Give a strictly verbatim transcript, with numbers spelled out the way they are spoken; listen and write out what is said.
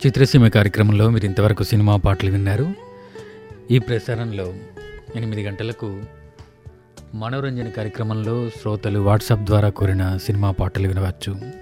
చిత్రసీమ కార్యక్రమంలో మీరు ఇంతవరకు సినిమా పాటలు విన్నారు. ఈ ప్రసారంలో ఎనిమిది గంటలకు మనోరంజన కార్యక్రమంలో శ్రోతలు వాట్సాప్ ద్వారా కోరిన సినిమా పాటలు వినవచ్చు.